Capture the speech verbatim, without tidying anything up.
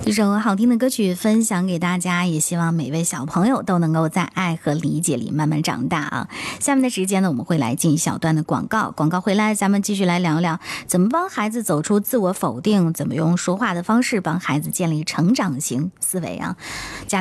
一首好听的歌曲分享给大家，也希望每位小朋友都能够在爱和理解里慢慢长大啊。下面的时间呢，我们会来进一小段的广告，广告回来咱们继续来聊聊怎么帮孩子走出自我否定，怎么用说话的方式帮孩子建立成长型思维啊。